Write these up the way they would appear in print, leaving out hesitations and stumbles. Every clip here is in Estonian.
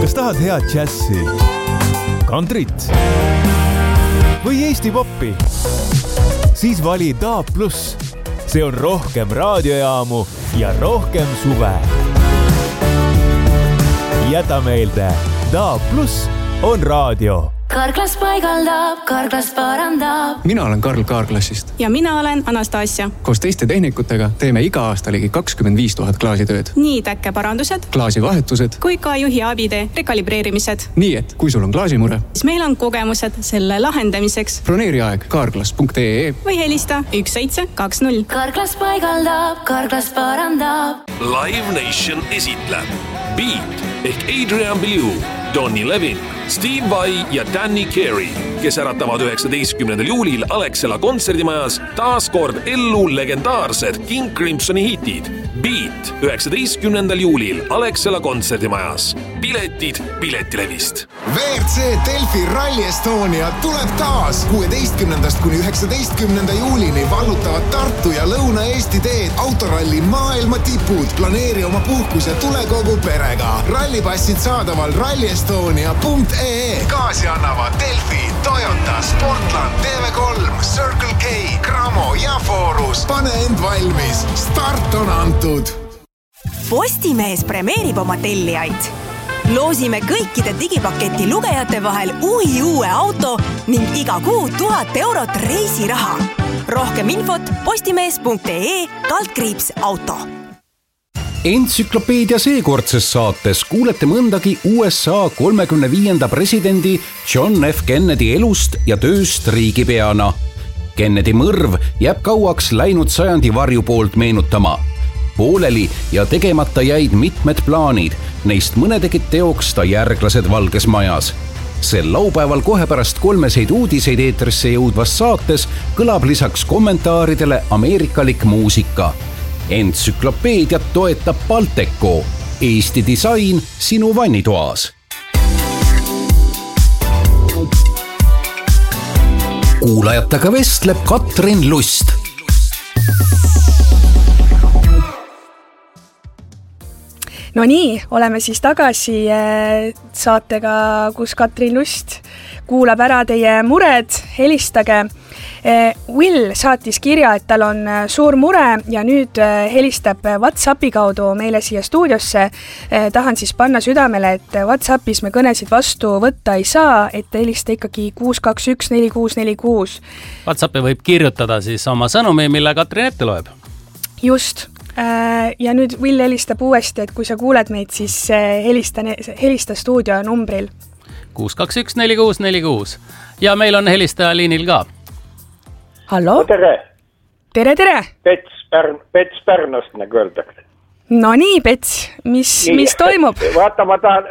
Kas tahad head džässi, kantrit või Eesti poppi? Siis vali DAB+. See on rohkem raadiojaamu ja rohkem suve. Jäta meelde, DAB+ on raadio. Karklas paigaldab, Karklas parandab. Mina olen Karl Kaarklassist. Ja mina olen Anastasia. Koos teiste tehnikutega teeme iga aasta ligi 25 000 klaasitööd. Nii täkkeparandused, klaasivahetused kui ka juhi abide rekalibreerimised. Nii et kui sul on klaasimure, siis meil on kogemused selle lahendamiseks. Broneeri aeg kaarklas.ee või helista 1720. Karklas paigaldab, Karklas parandab. Live Nation esitleb Beat ehk Adrian Belew, Donny Levin, Steve Vai ja Danny Carey, kes äratavad 19. juulil Alexela kontserdimajas taas kord ellu legendaarsed King Crimsoni hitid. Beat 19. juulil Alexela kontserdimajas. Piletid Piletilevist. WRC Delfi Rally Estonia tuleb taas 16. kuni 19. juulini vallutavad Tartu ja Lõuna-Eesti teed autoralli maailma tipud. Planeeri oma puhkus ja tule kogu perega. Rallipassid saadaval rallyestonia.ee. Gaasi annavad Delfi, Toyota, Sportland, TV3, Circle K, Gramo ja Forus. Pane end valmis. Start on antud. Postimees premeerib oma tellijaid. Loosime kõikide digipaketi lugejate vahel uue auto ning iga kuu 1000 eurot reisiraha. Rohkem infot postimees.ee/auto. Entsüklopeedia seekordses saates kuulete mõndagi USA 35. presidendi John F. Kennedy elust ja tööst riigipeana. Kennedy mõrv jääb kauaks läinud sajandi varju poolt meenutama. Pooleli ja tegemata jäid mitmed plaanid, neist mõne tegid teoks ta järglased Valges Majas. Sel laupäeval kohe pärast 3 uudiseid eetrisse jõudvas saates kõlab lisaks kommentaaridele ameerikalik muusika. Entsüklopeediat toetab Balteco, Eesti disain sinu vannitoas. Kuulajatega vestleb Katrin Lust. No nii, oleme siis tagasi saatega, kus Katrin Lust kuulab ära teie mured, helistage. Will saatis kirja, et tal on suur mure ja nüüd helistab WhatsAppi kaudu meile siia stuudiosse. Tahan siis panna südamele, et WhatsAppis me kõnesid vastu võtta ei saa, et helista ikkagi 6214646. WhatsAppi võib kirjutada siis oma sõnumi, mille Katrin ette loeb. Just. Ja nüüd Will helistab uuesti, et kui sa kuuled meid, siis helista stuudio numbril 6214646. Ja meil on helistaja liinil ka. Hallo? Tere. Tere. Pets Pärnust, nagu öeldakse. No nii, Pets, mis toimub? Vaata, ma tahan,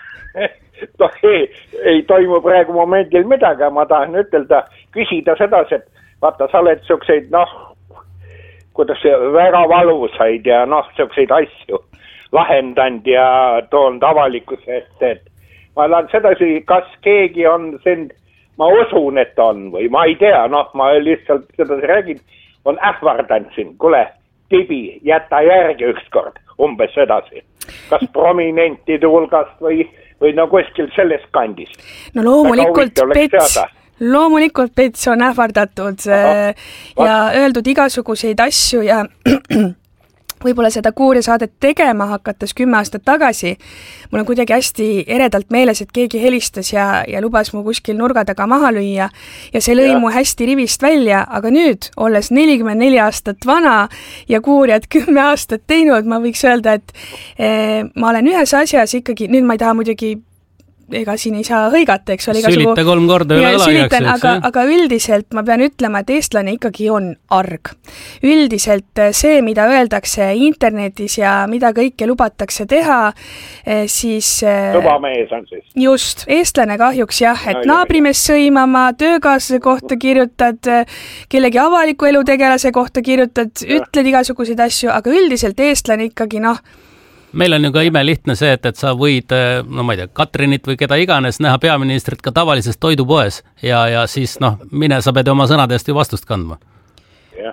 ei toimu praegu momendil midagi, ma tahan ütelda, küsida seda, et vaata, sa oled selliseid, kuidas väga valusaid ja selliseid asju lahendanud ja toonud avalikkuse ette, et ma tahan sedasi, kas keegi on sind, ma usun, et on või ma ei tea, ma lihtsalt sedasi räägin, on ähvardanud sind, kuule, Tibi, jäta järgi ükskord, umbes sedasi. Kas prominentide hulgast või kuskil sellest kandist? No loomulikult Pets on ähvardatud ja öeldud igasuguseid asju ja võib-olla seda kuurisaadet tegema hakates 10 aastat tagasi. Mul on kuidagi hästi eredalt meeles, et keegi helistas ja lubas mu kuskil nurga taga maha lüüa ja see lõi mu hästi rivist välja, aga nüüd, olles 44 aastat vana ja kuurijad 10 aastat teinud, ma võiks öelda, et ma olen ühes asjas ikkagi, nüüd ma ei taha muidugi ega siin ei saa hõigata, eks ole. Sülita 3 korda üle õla. Aga üldiselt ma pean ütlema, et eestlane ikkagi on arg. Üldiselt see, mida öeldakse internetis ja mida kõike lubatakse teha, siis... Tubamees on siis. Just, eestlane kahjuks et naabrimees sõimama, töökaaslase kohta kirjutad, kellegi avaliku elu tegelase kohta kirjutad, ütled igasuguseid asju, aga üldiselt eestlane ikkagi Meil on ju ka imelihtne see, et sa võid, ma ei tea, Katrinit või keda iganes näha peaministrit ka tavalises toidupoes ja siis mine, sa pead oma sõnadest ju vastust kandma.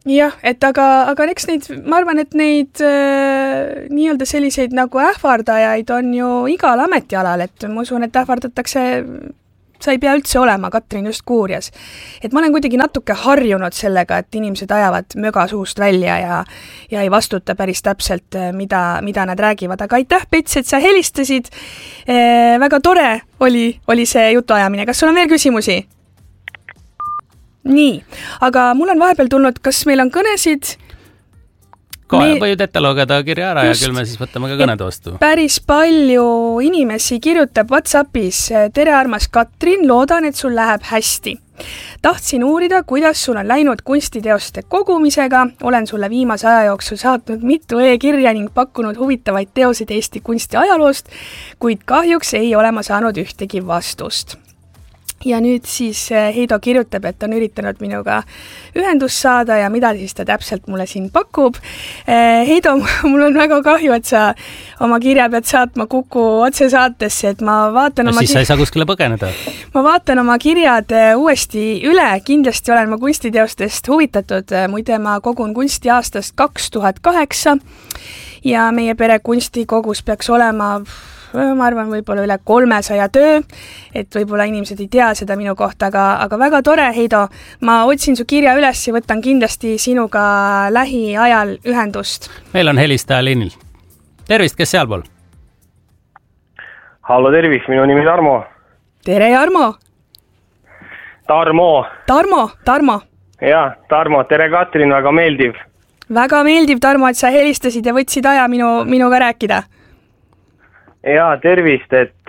jah, et aga eks neid, ma arvan, et neid nii-öelda selliseid nagu ähvardajaid on ju igal ametialal, et ma usun, et ähvardatakse, sa ei pea üldse olema, Katrin, just Kuurjas. Et ma olen kuidagi natuke harjunud sellega, et inimesed ajavad möga suust välja ja ei vastuta päris täpselt, mida nad räägivad. Aga aitäh, Pets, et sa helistasid. Väga tore oli see jutuajamine. Kas sul on veel küsimusi? Nii, aga mul on vahepeal tulnud, kas meil on kõnesid? Võid ette lugeda kirja ära ja küll me siis võtame ka kõned vastu. Päris palju inimesi kirjutab WhatsAppis. Tere, armas Katrin, loodan, et sul läheb hästi. Tahtsin uurida, kuidas sul on läinud kunstiteoste kogumisega. Olen sulle viimase aja jooksul saatnud mitu e-kirja ning pakkunud huvitavaid teoseid Eesti kunsti ajaloost, kuid kahjuks ei ole ma saanud ühtegi vastust. Ja nüüd siis Heido kirjutab, et on üritanud minuga ühendust saada ja mida siis ta täpselt mulle siin pakub. Heido, mul on väga kahju, et sa oma kirja pead saatma Kuku otsesaatesse, et ma vaatan siis sa ei saa kuskile põgeneda. Ma vaatan oma kirjad uuesti üle, kindlasti olen ma kunstiteostest huvitatud, muide ma kogun kunsti aastast 2008 ja meie pere kunstikogus peaks olema, ma arvan, võib-olla üle 300 töö, et võib-olla inimesed ei tea seda minu kohta, aga väga tore, Heido. Ma otsin su kirja üles ja võtan kindlasti sinuga lähiajal ühendust. Meil on helistaja liinil. Tervist, kes sealpool? Hallo, tervist, minu nimi Tarmo. Tere, Jarmo. Tarmo. Jaa, Tarmo, tere Katrin, väga meeldiv. Väga meeldiv, Tarmo, et sa helistasid ja võtsid aja minuga rääkida. Jaa, tervist, et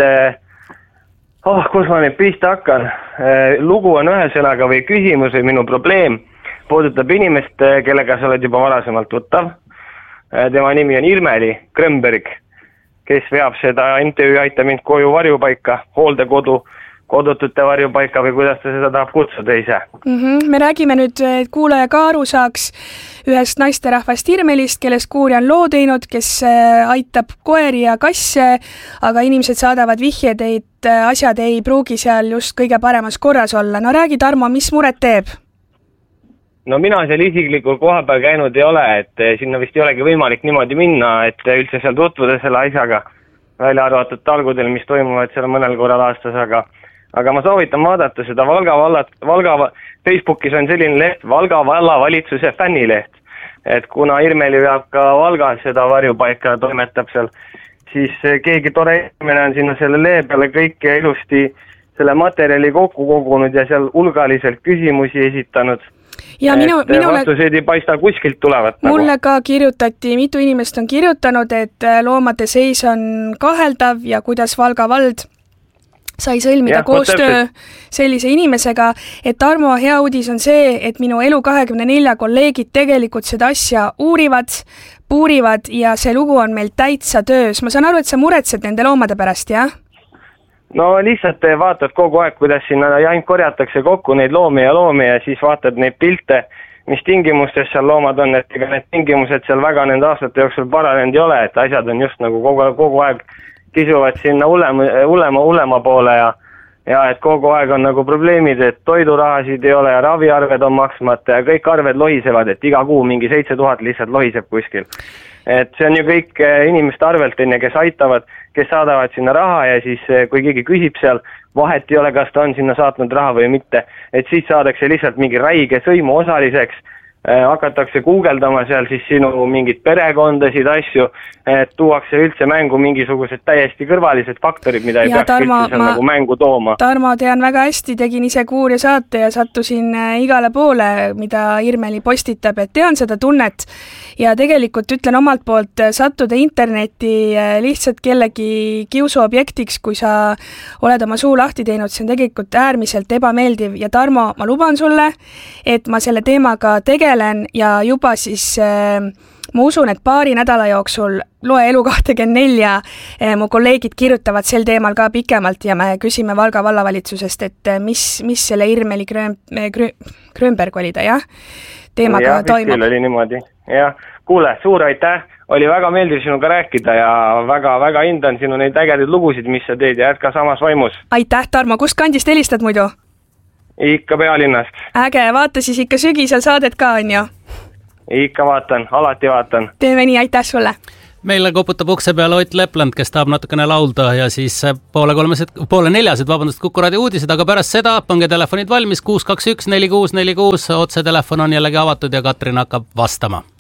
kus ma nüüd pista hakkan. Lugu on ühesõnaga või küsimus või minu probleem puudutab inimest, kellega sa oled juba varasemalt tuttav. Tema nimi on Irmeli Krömberg, kes veab seda MTÜ Aita mind koju varjupaika, hooldekodu, kodutute varjupaika või kuidas ta seda tahab kutsuda ise. Me räägime nüüd, et kuulaja ka aru saaks ühest naisterahvast Irmelist, kellest Kuurja on loo teinud, kes aitab koeri ja kasse, aga inimesed saadavad vihjed, et asjad ei pruugi seal just kõige paremas korras olla. No räägi, Tarmo, mis muret teeb? No mina seal isiklikult koha peal käinud ei ole, et sinna vist ei olegi võimalik niimoodi minna, et üldse seal tutvuda selle asjaga, välja arvatud talgudel, mis toimuvad seal mõnel korral aastas, aga ma soovitan vaadata seda Valga Facebookis on selline leht, Valga valla valitsuse fännileht, et kuna Irmeli veab ka Valgas seda varjupaika ja toimetab seal, siis keegi tore inimene on sinna selle lehe peale kõik ilusti selle materjali kokku kogunud ja seal hulgaliselt küsimusi esitanud. Ja vastused ei paista kuskilt tulevat. Mulle ka kirjutati, mitu inimest on kirjutanud, et loomade seis on kaheldav ja kuidas Valga vald sai sõlmida koostöö sellise inimesega, et Tarmo, hea uudis on see, et minu Elu24 kolleegid tegelikult seda asja puurivad ja see lugu on meil täitsa töös. Ma saan aru, et sa muretsed nende loomade pärast, jah? No lihtsalt vaatad kogu aeg, kuidas sinna ainult korjatakse kokku neid loomi ja siis vaatad neid pilte, mis tingimustes seal loomad on, et ega need tingimused seal väga nende aastate jooksul paranenud ei ole, et asjad on just nagu kogu aeg kisuvad sinna ulema poole ja et kogu aeg on nagu probleemid, et toidurahasid ei ole ja raviarved on maksmata ja kõik arved lohisevad, et iga kuu mingi 7000 lihtsalt lohiseb kuskil. Et see on ju kõik inimeste arvelt, kes aitavad, kes saadavad sinna raha ja siis kui keegi küsib seal, vahet ei ole, kas ta on sinna saatnud raha või mitte, et siis saadakse lihtsalt mingi räige sõimu osaliseks, hakatakse guugeldama seal siis sinu mingid perekondasid, asju, et tuuakse üldse mängu mingisugused täiesti kõrvalised faktorid, mida ei peaks üldse seal nagu mängu tooma. Tarmo, tean väga hästi, tegin ise Kuurja saate ja sattusin igale poole, mida Irmeli postitab, et tean seda tunnet ja tegelikult ütlen omalt poolt, sattuda internetti lihtsalt kellegi kiusuobjektiks, kui sa oled oma suu lahti teinud, see on tegelikult äärmiselt ebameeldiv ja Tarmo, ma luban sulle, et ma selle teemaga tegelen ja juba siis ma usun, et paari nädala jooksul Loe Elu24 mu kolleegid kirjutavad sel teemal ka pikemalt ja me küsime Valga vallavalitsusest, et mis selle Irmeli Krömberg oli ta, jah? Teemaga toimub. Küll oli niimoodi. Ja, kuule, suur aitäh, oli väga meeldiv sinuga rääkida ja väga hindan sinu neid ägedaid lugusid, mis sa teed ja jätka samas vaimus. Aitäh, Tarmo, kust kandist helistad muidu? Ikka Pealinnast. Äge, vaata siis ikka sügisel saadet ka, on ju? ikka vaatan, alati vaatan. Teeme nii, aitäh sulle! Meile koputab ukse peale Ott Lepland, kes tahab natukene laulda ja siis poole 4:00 Kuku Raadio uudised, aga pärast seda pange telefonid valmis 621 4646, otse telefon on jällegi avatud ja Katrin hakkab vastama.